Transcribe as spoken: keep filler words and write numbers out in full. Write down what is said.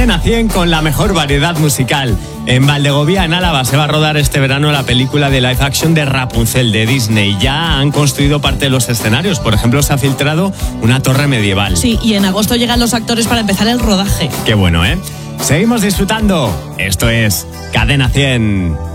Cadena cien con la mejor variedad musical. En Valdegovía, en Álava, se va a rodar este verano la película de live action de Rapunzel de Disney. Ya han construido parte de los escenarios. Por ejemplo, se ha filtrado una torre medieval. Sí, y en agosto llegan los actores para empezar el rodaje. Qué bueno, ¿eh? Seguimos disfrutando. Esto es Cadena cien.